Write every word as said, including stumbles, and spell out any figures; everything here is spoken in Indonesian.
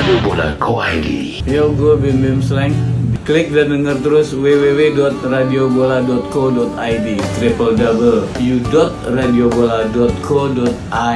Radio Bola dot I D. Yo, gue Bim Bim Slang. Klik dan denger terus w w w dot radio bola dot co dot i d, triple w w w dot radio bola dot co dot i d.